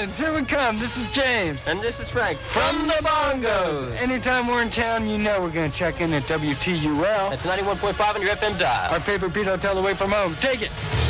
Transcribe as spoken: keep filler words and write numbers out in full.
Orleans, here we come. This is James. And this is Frank. From the Bongos. Anytime we're in town, you know we're going to check in at W T U L. That's ninety-one point five on your F M dial. Our paper Pete Hotel away from home. Take it.